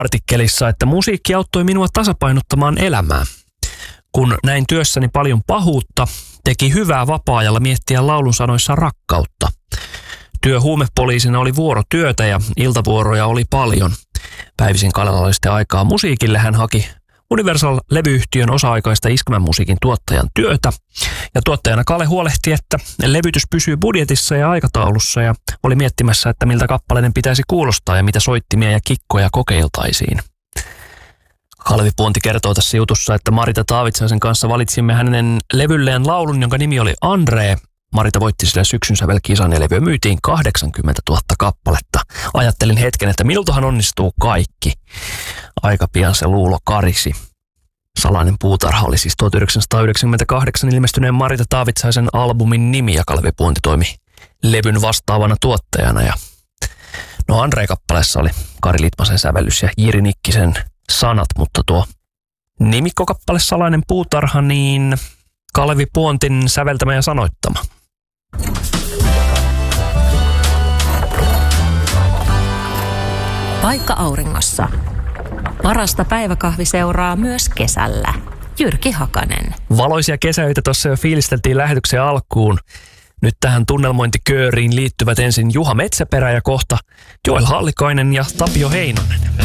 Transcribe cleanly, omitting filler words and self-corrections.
artikkelissa, että musiikki auttoi minua tasapainottamaan elämää. Kun näin työssäni paljon pahuutta, teki hyvää vapaa-ajalla miettiä laulun sanoissa rakkautta. Työ huumepoliisina oli vuorotyötä ja iltavuoroja oli paljon. Päivisin Kalella oli sitten aikaa musiikille. Hän haki Universal-levyyhtiön osa-aikaista iskelmän musiikin tuottajan työtä. Ja tuottajana Kale huolehti, että levytys pysyy budjetissa ja aikataulussa ja oli miettimässä, että miltä kappaleiden pitäisi kuulostaa ja mitä soittimia ja kikkoja kokeiltaisiin. Kalvi Puonti kertoo tässä jutussa, että Marita Taavitsaisen kanssa valitsimme hänen levylleen laulun, jonka nimi oli Andre. Marita voitti sillä syksyn sävelkisan ja levyä myytiin 80 000 kappaletta. Ajattelin hetken, että minultahan onnistuu kaikki. Aika pian se luulo karisi. Salainen puutarha oli siis 1998 ilmestyneen Marita Taavitsaisen albumin nimi ja Kalvi Puonti toimi levyn vastaavana tuottajana. Ja no Andre-kappaleessa oli Kari Litmasen sävellys ja Jiri Nikkisen sanat, mutta tuo nimikkokappale Salainen puutarha, niin Kalvi Puontin säveltämä ja sanoittama. Paikka auringossa. Parasta päiväkahviseuraa myös kesällä. Jyrki Hakanen. Valoisia kesäöitä tuossa jo fiilisteltiin lähetyksen alkuun. Nyt tähän tunnelmointikööriin liittyvät ensin Juha Metsäperä ja kohta Joel Hallikainen ja Tapio Heinonen.